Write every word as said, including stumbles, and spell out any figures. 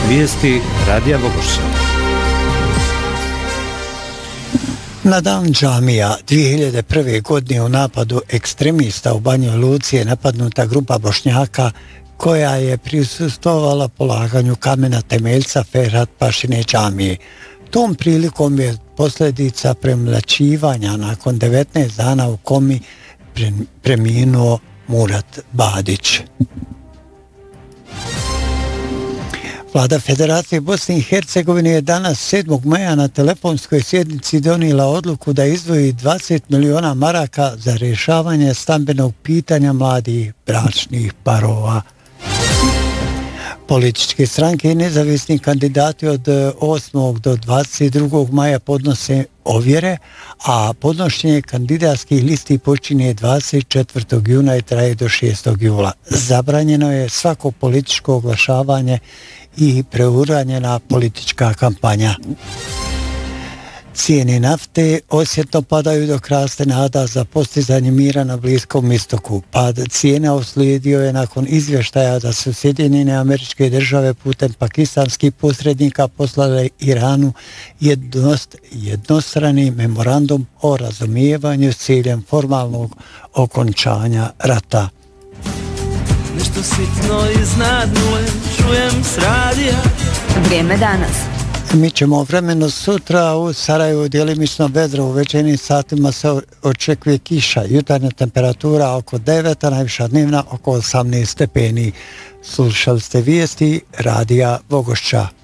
Vijesti Radija Vogošća. Na dan džamija dvije hiljade prve. godine u napadu ekstremista u Banjoj Luci je napadnuta grupa Bošnjaka koja je prisustvovala polaganju kamena temeljca Ferhat Pašine džamije. Tom prilikom je posljedica premlaćivanja nakon devetnaest dana u komi preminuo Murat Badić. Vlada Federacije Bosne i Hercegovine je danas sedmog maja na telefonskoj sjednici donijela odluku da izdvoji dvadeset miliona maraka za rješavanje stambenog pitanja mladih bračnih parova. Političke stranke i nezavisni kandidati od osmog do dvadeset drugog maja podnose ovjere, a podnošenje kandidatskih listi počinje dvadeset četvrtog juna i traje do šestog jula. Zabranjeno je svako političko oglašavanje i preuranjena politička kampanja. Cijene nafte osjetno padaju dok raste nada za postizanje mira na Bliskom istoku. Pad cijena uslijedio je nakon izvještaja da su Sjedinjene Američke Države putem pakistanskih posrednika poslale Iranu jednost, jednostrani memorandum o razumijevanju s ciljem formalnog okončanja rata. Nešto sitno iznad nule čujem s radija. Vrijeme danas. Mi ćemo vremeno sutra u Sarajevu djelimično vedro, u večernjim satima se očekuje kiša, jutarnja temperatura oko devet, a najviša dnevna oko osamnaest stepeni. Slušali ste vijesti Radija Vogošća.